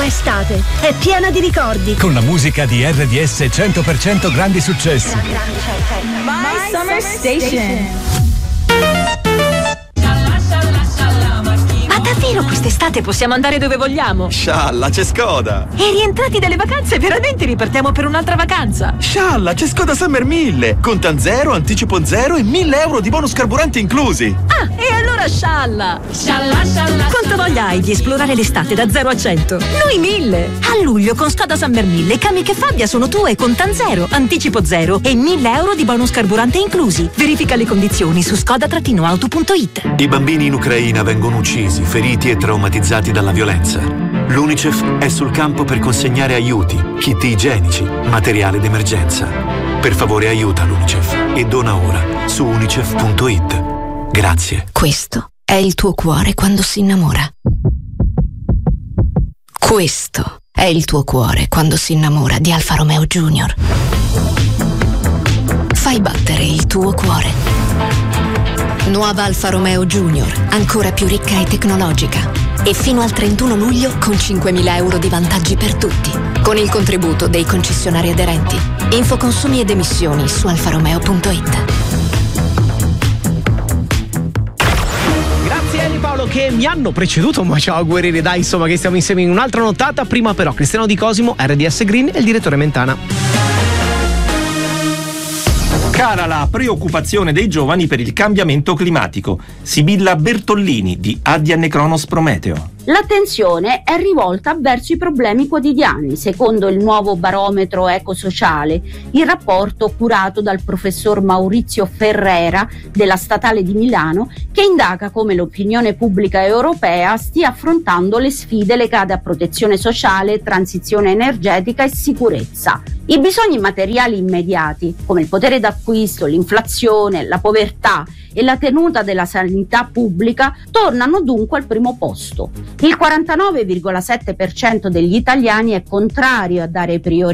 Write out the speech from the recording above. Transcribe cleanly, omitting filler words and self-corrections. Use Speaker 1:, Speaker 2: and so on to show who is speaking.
Speaker 1: estate è piena di ricordi.
Speaker 2: Con la musica di RDS 100% grandi successi.
Speaker 3: My Summer Station.
Speaker 4: Ma davvero quest'estate possiamo andare dove vogliamo?
Speaker 5: Scialla, c'è Skoda!
Speaker 4: E rientrati dalle vacanze veramente ripartiamo per un'altra vacanza?
Speaker 5: Scialla, c'è Skoda Summer 1000! Contan zero, anticipo zero e 1.000 euro di bonus carburanti inclusi!
Speaker 4: Ah, e allora scialla! Quanta voglia hai di esplorare l'estate da 0 a 100? Noi 1000! A luglio con Skoda Summer 1000 Kamiq e Fabia sono tue, contan zero, anticipo zero e 1.000 euro di bonus carburante inclusi. Verifica le condizioni su skoda-auto.it.
Speaker 6: I bambini in Ucraina vengono uccisi, feriti e traumatizzati dalla violenza. L'UNICEF è sul campo per consegnare aiuti, kit igienici, materiale d'emergenza. Per favore aiuta l'UNICEF e dona ora su unicef.it. Grazie.
Speaker 7: Questo è il tuo cuore quando si innamora. Questo è il tuo cuore quando si innamora di Alfa Romeo Junior. Fai battere il tuo cuore. Nuova Alfa Romeo Junior, ancora più ricca e tecnologica. E fino al 31 luglio con 5.000 euro di vantaggi per tutti. Con il contributo dei concessionari aderenti. Info consumi ed emissioni su alfaromeo.it.
Speaker 8: Grazie Eli Paolo che mi hanno preceduto, ma ciao guerrieri, dai, insomma, che stiamo insieme in un'altra nottata. Prima però Cristiano Di Cosimo, RDS Green e il direttore Mentana.
Speaker 9: Cara la preoccupazione dei giovani per il cambiamento climatico. Sibilla Bertollini di ADN Cronos Prometeo.
Speaker 10: L'attenzione è rivolta verso i problemi quotidiani, secondo il nuovo barometro ecosociale, il rapporto curato dal professor Maurizio Ferrera della Statale di Milano, che indaga come l'opinione pubblica europea stia affrontando le sfide legate a protezione sociale, transizione energetica e sicurezza. I bisogni materiali immediati, come il potere d'acquisto, l'inflazione, la povertà e la tenuta della sanità pubblica, tornano dunque al primo posto. Il 49,7% degli italiani è contrario a dare priorità